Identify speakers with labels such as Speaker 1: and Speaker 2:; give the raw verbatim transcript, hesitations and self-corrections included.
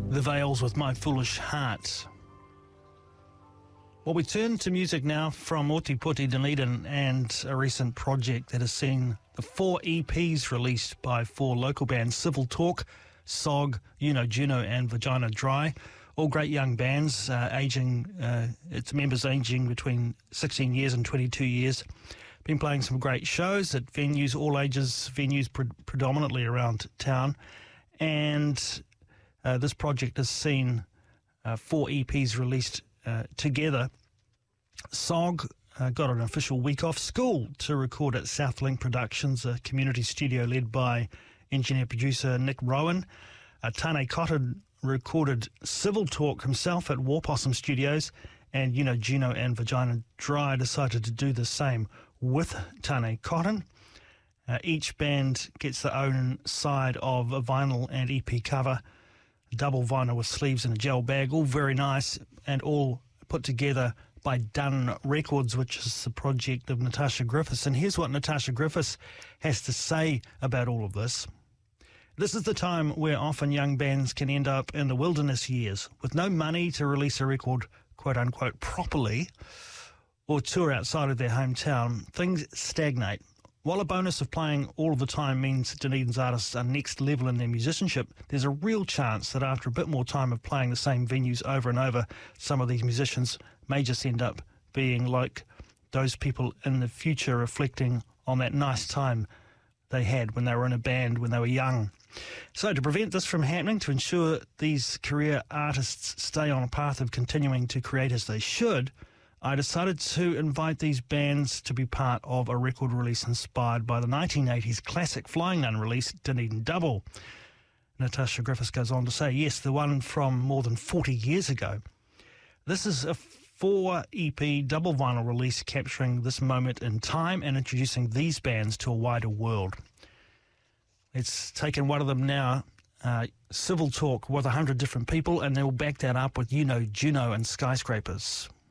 Speaker 1: The Veils with My Foolish Heart. Well, we turn to music now from Ōtepoti, Dunedin, and a recent project that has seen the four E Ps released by four local bands: Civil Talk, S O G, You Know Juno and Vagina Dry. All great young bands, uh, aging, uh, its members aging between sixteen years and twenty-two years. Been playing some great shows at venues, all ages venues, pre- predominantly around town. And uh, this project has seen uh, four E Ps released uh, together. S O G uh, got an official week off school to record at Southlink Productions, a community studio led by engineer-producer Nick Rowan. Uh, Tane Cotton recorded Civil Talk himself at War Possum Studios, and You Know Juno and Vagina Dry decided to do the same with Tane Cotton. Uh, each band gets their own side of a vinyl and E P cover, double vinyl with sleeves and a gel bag, all very nice and all put together by Dun Records, which is the project of Natasha Griffiths. And here's what Natasha Griffiths has to say about all of this. This is the time where often young bands can end up in the wilderness years with no money to release a record, quote unquote, properly, or tour outside of their hometown. Things stagnate. While a bonus of playing all of the time means Dunedin's artists are next level in their musicianship, there's a real chance that after a bit more time of playing the same venues over and over, some of these musicians may just end up being like those people in the future, reflecting on that nice time they had when they were in a band, when they were young. So to prevent this from happening, to ensure these career artists stay on a path of continuing to create as they should, I decided to invite these bands to be part of a record release inspired by the nineteen eighties classic Flying Nun release, Dunedin Double. Natasha Griffiths goes on to say, yes, the one from more than forty years ago. This is a four E P double vinyl release capturing this moment in time and introducing these bands to a wider world. It's taken one of them now, uh, Civil Talk, with one hundred different people, and they'll back that up with You Know Juno and Skyscrapers.